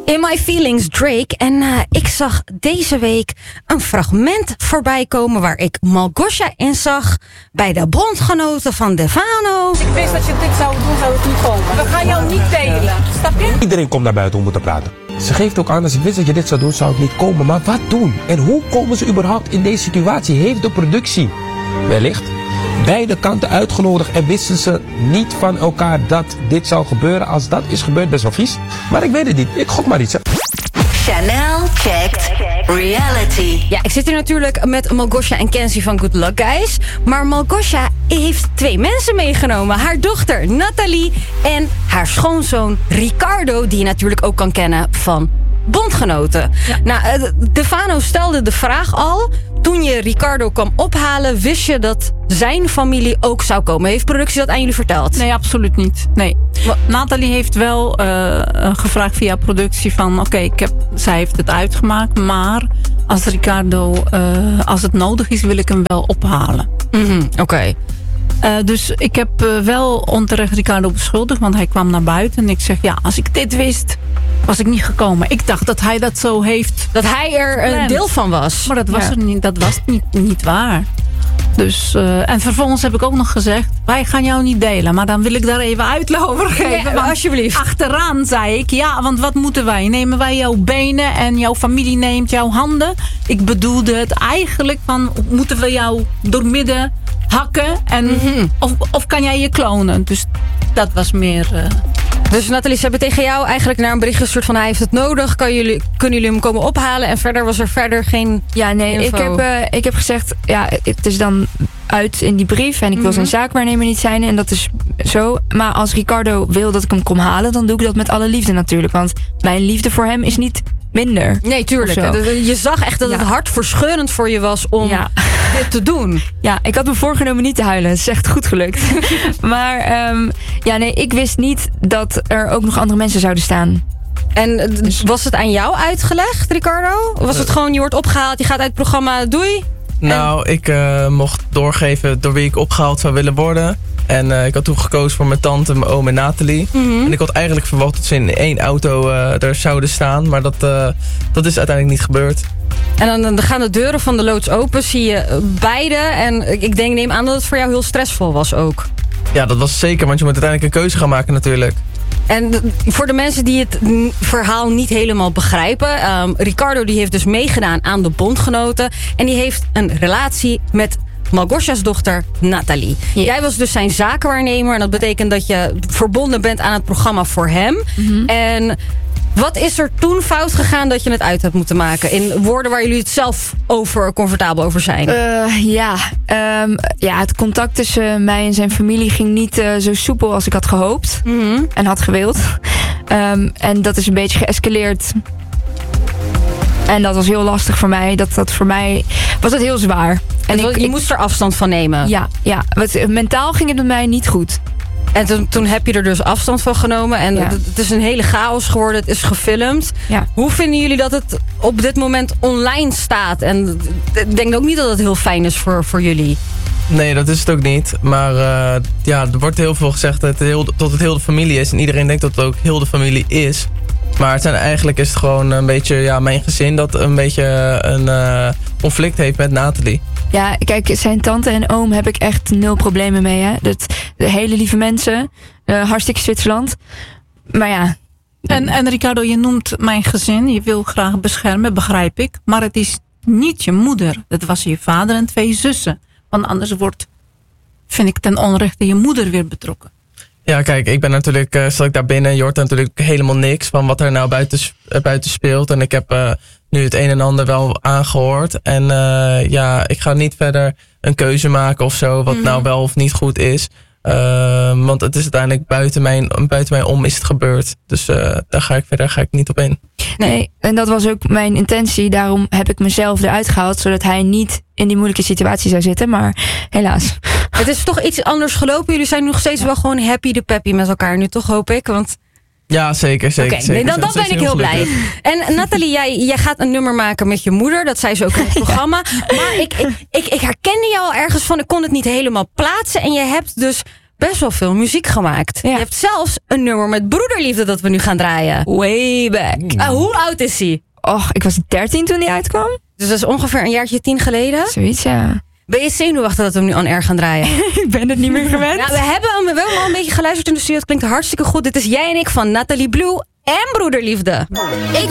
In My Feelings, Drake. En ik zag deze week een fragment voorbij komen waar ik Małgosia in zag bij de bondgenoten van Defano. Als ik wist dat je dit zou doen, zou het niet komen. We gaan jou niet delen. Snap je? Iedereen komt naar buiten om te praten. Ze geeft ook aan, als ik wist dat je dit zou doen, zou ik niet komen. Maar wat doen? En hoe komen ze überhaupt in deze situatie? Heeft de productie wellicht beide kanten uitgenodigd en wisten ze niet van elkaar dat dit zou gebeuren? Als dat is gebeurd, best wel vies. Maar ik weet het niet. Ik gok maar iets. Hè. Chanel checkt reality. Ja, ik zit hier natuurlijk met Małgosia en Kenzie van Good Luck Guys. Maar Małgosia heeft 2 mensen meegenomen. Haar dochter Nathalie en haar schoonzoon Ricardo, die je natuurlijk ook kan kennen van bondgenoten. Ja. Nou, Defano stelde de vraag al. Toen je Ricardo kwam ophalen, wist je dat zijn familie ook zou komen. Heeft productie dat aan jullie verteld? Nee, absoluut niet. Nee. Nathalie heeft wel gevraagd via productie van... zij heeft het uitgemaakt, maar als Ricardo, als het nodig is, wil ik hem wel ophalen. Mm-hmm, Oké. Dus ik heb wel onterecht Ricardo beschuldigd, want hij kwam naar buiten. En ik zeg, ja, als ik dit wist, was ik niet gekomen. Ik dacht dat hij dat zo heeft. Dat hij er een deel van was. Maar dat was er niet. Dat was niet waar. Dus, en vervolgens heb ik ook nog gezegd, wij gaan jou niet delen. Maar dan wil ik daar even uitleg over geven. Ja, alsjeblieft. Achteraan zei ik, ja, want wat moeten wij? Nemen wij jouw benen en jouw familie neemt jouw handen? Ik bedoelde het eigenlijk van, moeten we jou doormidden hakken? En, of kan jij je klonen? Dus dat was meer... Dus Nathalie, ze hebben tegen jou eigenlijk naar een bericht gestuurd van hij heeft het nodig. Kunnen jullie hem komen ophalen? En verder was er geen info. Ik heb gezegd, ja, het is dan uit in die brief. En ik wil zijn zaakwaarnemer niet zijn. En dat is zo. Maar als Ricardo wil dat ik hem kom halen, dan doe ik dat met alle liefde natuurlijk. Want mijn liefde voor hem is niet minder. Nee, tuurlijk. Je zag echt dat het hartverscheurend voor je was om dit te doen. Ja, ik had me voorgenomen niet te huilen. Het is echt goed gelukt. Maar ik wist niet dat er ook nog andere mensen zouden staan. En was het aan jou uitgelegd, Ricardo? Was het gewoon, je wordt opgehaald, je gaat uit het programma, doei? Nou, ik mocht doorgeven door wie ik opgehaald zou willen worden. En ik had toen gekozen voor mijn tante, mijn oom en Nathalie. Mm-hmm. En ik had eigenlijk verwacht dat ze in 1 auto er zouden staan. Maar dat is uiteindelijk niet gebeurd. En dan gaan de deuren van de loods open, zie je beide. En ik neem aan dat het voor jou heel stressvol was ook. Ja, dat was zeker, want je moet uiteindelijk een keuze gaan maken natuurlijk. En voor de mensen die het verhaal niet helemaal begrijpen... Ricardo die heeft dus meegedaan aan de bondgenoten... en die heeft een relatie met Małgosia's dochter Nathalie. Ja. Jij was dus zijn zakenwaarnemer... en dat betekent dat je verbonden bent aan het programma voor hem. Mm-hmm. En wat is er toen fout gegaan dat je het uit hebt moeten maken? In woorden waar jullie het zelf comfortabel over zijn. Het contact tussen mij en zijn familie ging niet zo soepel als ik had gehoopt. Mm-hmm. En had gewild. En dat is een beetje geëscaleerd. En dat was heel lastig voor mij. Voor mij was het heel zwaar. En je moest er afstand van nemen? Ja. Mentaal ging het met mij niet goed. En toen heb je er dus afstand van genomen. En het is een hele chaos geworden. Het is gefilmd. Ja. Hoe vinden jullie dat het op dit moment online staat? En ik denk ook niet dat het heel fijn is voor jullie. Nee, dat is het ook niet. Maar er wordt heel veel gezegd dat het heel de familie is. En iedereen denkt dat het ook heel de familie is. Maar eigenlijk is het gewoon een beetje mijn gezin dat een beetje een conflict heeft met Nathalie. Ja, kijk, zijn tante en oom heb ik echt 0 problemen mee. Hè? De hele lieve mensen. Hartstikke Zwitserland. Maar ja. En Ricardo, je noemt mijn gezin. Je wil graag beschermen, begrijp ik. Maar het is niet je moeder. Dat was je vader en 2 zussen. Want anders vind ik ten onrechte je moeder weer betrokken. Ja, kijk, ik ben natuurlijk, zat ik daar binnen. Je hoort natuurlijk helemaal niks van wat er nou buiten speelt. En ik heb nu het een en ander wel aangehoord. En ik ga niet verder een keuze maken of zo, wat nou wel of niet goed is. Want het is uiteindelijk buiten mij om is het gebeurd. Dus daar ga ik niet op in. Nee, en dat was ook mijn intentie. Daarom heb ik mezelf eruit gehaald, zodat hij niet in die moeilijke situatie zou zitten. Maar helaas. Het is toch iets anders gelopen. Jullie zijn nog steeds wel gewoon happy de peppy met elkaar nu, toch, hoop ik? Want... Ja, zeker. Okay, nee, dan ben ik heel blij. En Nathalie, jij gaat een nummer maken met je moeder. Dat zei ze ook in het programma. Maar ik herkende jou al ergens van, ik kon het niet helemaal plaatsen. En je hebt dus best wel veel muziek gemaakt. Ja. Je hebt zelfs een nummer met Broederliefde dat we nu gaan draaien. Way back. Hoe oud is hij? Och, ik was 13 toen die uitkwam. Dus dat is ongeveer een jaartje 10 geleden. Zoiets, ja. Ben je zenuwachtig dat we hem nu on air gaan draaien? Ik ben het niet meer gewend. Nou, we hebben hem al een beetje geluisterd in de studio. Het klinkt hartstikke goed. Dit is Jij en ik van Nathalie Blue en Broederliefde.